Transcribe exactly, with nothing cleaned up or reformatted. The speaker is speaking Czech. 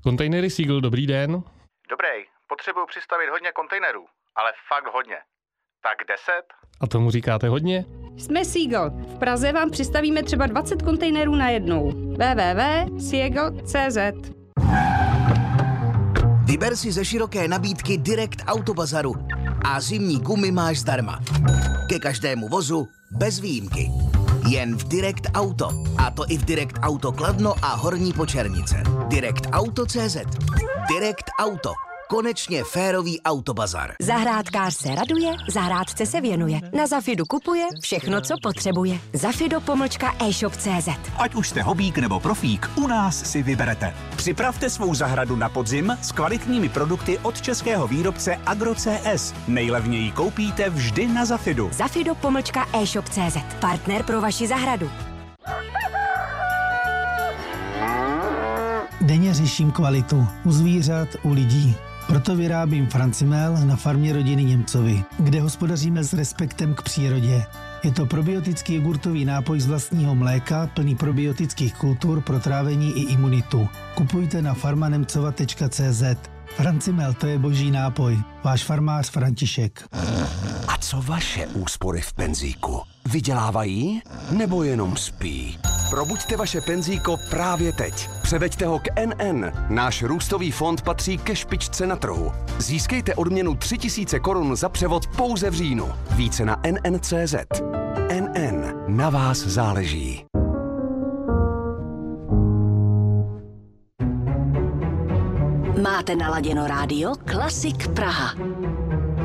Kontejnery Seagull, dobrý den. Dobrý, potřebuju přistavit hodně kontejnerů, ale fakt hodně. Tak deset? A tomu říkáte hodně? Jsme Seagull. V Praze vám přistavíme třeba dvacet kontejnerů najednou. w w w tečka seagull tečka c z Vyber si ze široké nabídky Direct Autobazaru a zimní gumy máš zdarma. Ke každému vozu bez výjimky. Jen v Direct Auto. A to i v Direct Auto Kladno a Horní Počernice. Direct Auto tečka c z. Direct Auto. Konečně férový autobazar. Zahrádkář se raduje, zahrádce se věnuje. Na Zafidu kupuje všechno, co potřebuje. Zafido pomlčka e-shop tečka c z. Ať už jste hobík nebo profík, u nás si vyberete. Připravte svou zahradu na podzim s kvalitními produkty od českého výrobce Agro C S. Nejlevněji koupíte vždy na Zafidu. Zafido pomlčka e-shop tečka c z. Partner pro vaši zahradu. Denně řeším kvalitu u zvířat, u lidí. Proto vyrábím Francimel na farmě rodiny Němcovi, kde hospodaříme s respektem k přírodě. Je to probiotický jogurtový nápoj z vlastního mléka, plný probiotických kultur pro trávení i imunitu. Kupujte na farmanemcova tečka c z. Francimel, to je boží nápoj. Váš farmář František. A co vaše úspory v penzíku? Vydělávají nebo jenom spí? Probuďte vaše penzíko právě teď. Převeďte ho k N N. Náš růstový fond patří ke špičce na trhu. Získejte odměnu tři tisíce korun za převod pouze v říjnu. Více na N N tečka c z. N N. Na vás záleží. Máte naladěno rádio Klasik Praha.